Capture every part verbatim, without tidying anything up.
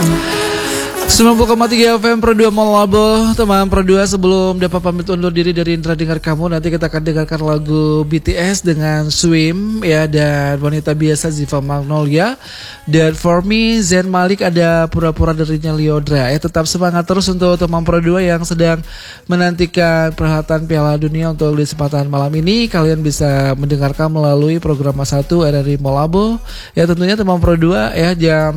sembilan puluh koma tiga F M Pro dua Molabo. Teman Pro dua, sebelum dapat pamit undur diri dari Indra Dengar Kamu, nanti kita akan dengarkan lagu B T S dengan Swim ya, dan Wanita Biasa Ziva Magnolia, dan For Me Zayn Malik ada Pura-Pura darinya Lyodra. Ya, tetap semangat terus untuk teman Pro dua yang sedang menantikan perhelatan Piala Dunia. Untuk di kesempatan malam ini kalian bisa mendengarkan melalui program satu R R I Molabo. Ya, tentunya teman Pro dua ya, jam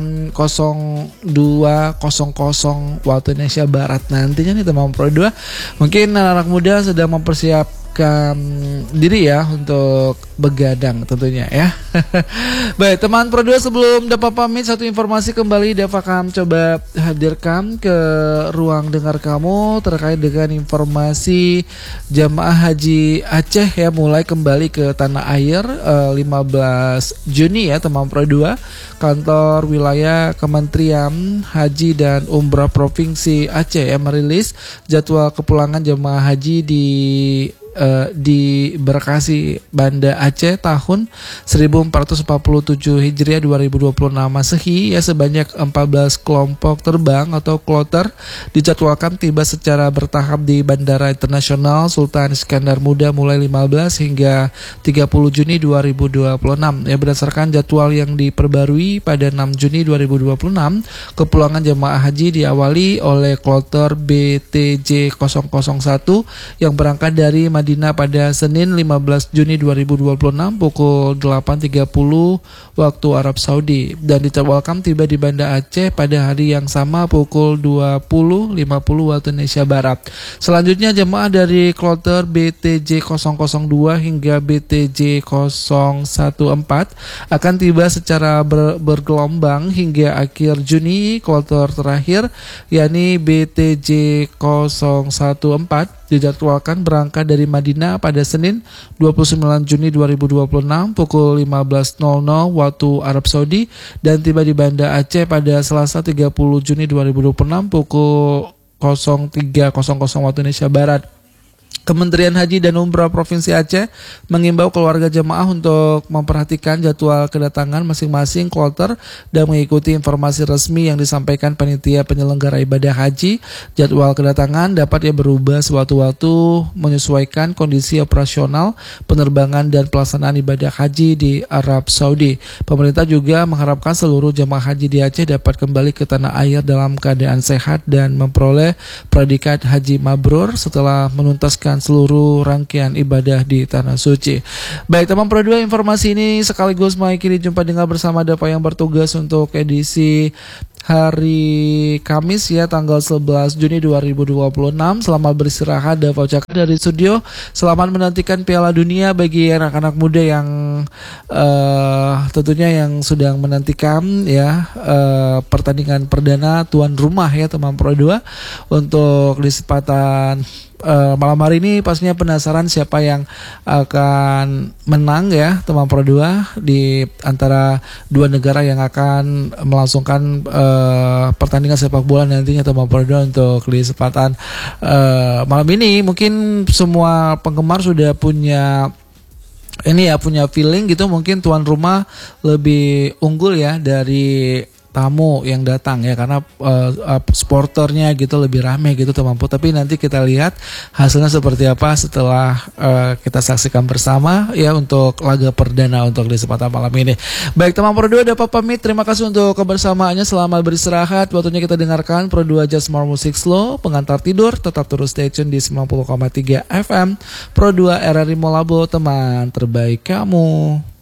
dua waktu Indonesia Barat nantinya nih teman Pro dua. Mungkin anak-anak muda sedang mempersiapkan diri ya untuk begadang tentunya ya. Baik teman Pro dua, sebelum dapat pamit, satu informasi kembali dapat kami coba hadirkan ke ruang dengar kamu terkait dengan informasi jamaah haji Aceh ya, mulai kembali ke tanah air eh, lima belas Juni ya teman Pro dua. Kantor wilayah Kementerian Haji dan Umrah Provinsi Aceh yang merilis jadwal kepulangan jemaah haji di uh, di Bekasi Banda Aceh tahun seribu empat ratus empat puluh tujuh Hijriah dua ribu dua puluh enam Masehi ya, sebanyak empat belas kelompok terbang atau kloter dijadwalkan tiba secara bertahap di Bandara Internasional Sultan Iskandar Muda mulai lima belas hingga tiga puluh Juni dua ribu dua puluh enam ya. Berdasarkan jadwal yang diperbarui pada enam Juni dua ribu dua puluh enam, kepulangan jemaah haji diawali oleh kloter B T J nol nol satu yang berangkat dari Madinah pada Senin lima belas Juni dua ribu dua puluh enam pukul delapan tiga puluh waktu Arab Saudi, dan dijadwalkan tiba di Banda Aceh pada hari yang sama pukul dua puluh lima puluh waktu Indonesia Barat. Selanjutnya jemaah dari kloter B T J nol nol dua hingga B T J nol empat belas akan tiba secara ber, bergelombang hingga akhir Juni. Kloter terakhir yakni B T J nol empat belas dijadwalkan berangkat dari Madinah pada Senin dua puluh sembilan Juni dua ribu dua puluh enam pukul lima belas waktu Arab Saudi dan tiba di Banda Aceh pada Selasa tiga puluh Juni dua ribu dua puluh enam pukul nol tiga waktu Indonesia Barat. Kementerian Haji dan Umrah Provinsi Aceh mengimbau keluarga jemaah untuk memperhatikan jadwal kedatangan masing-masing kloter dan mengikuti informasi resmi yang disampaikan panitia penyelenggara ibadah haji. Jadwal kedatangan dapat ya berubah sewaktu-waktu menyesuaikan kondisi operasional penerbangan dan pelaksanaan ibadah haji di Arab Saudi. Pemerintah juga mengharapkan seluruh jemaah haji di Aceh dapat kembali ke tanah air dalam keadaan sehat dan memperoleh predikat haji mabrur setelah menuntaskan seluruh rangkaian ibadah di Tanah Suci. Baik teman Pro dua, informasi ini sekaligus mengakhiri jumpa dengar bersama Dapa yang bertugas untuk edisi hari Kamis ya, tanggal sebelas Juni dua ribu dua puluh enam. Selamat beristirahat dan ucapkan dari studio. Selamat menantikan Piala Dunia bagi anak-anak muda yang uh, tentunya yang sedang menantikan ya uh, pertandingan perdana tuan rumah ya teman Pro dua. Untuk di kesempatan Uh, malam hari ini pastinya penasaran siapa yang akan menang ya teman Pro dua di antara dua negara yang akan melangsungkan uh, pertandingan sepak bola nantinya teman Pro dua. Untuk di kesempatan uh, malam ini mungkin semua penggemar sudah punya ini ya, punya feeling gitu, mungkin tuan rumah lebih unggul ya dari tamu yang datang ya, karena uh, uh, sporternya gitu lebih rame gitu teman Pro. Tapi nanti kita lihat hasilnya seperti apa setelah uh, kita saksikan bersama ya untuk laga perdana untuk di kesempatan malam ini. Baik teman Pro dua, dapat pamit. Terima kasih untuk kebersamaannya. Selamat beristirahat. Waktunya kita dengarkan Pro dua Just More Music Slow, pengantar tidur. Tetap terus stay tune di sembilan puluh koma tiga F M Pro dua R R I Molabo, teman terbaik kamu.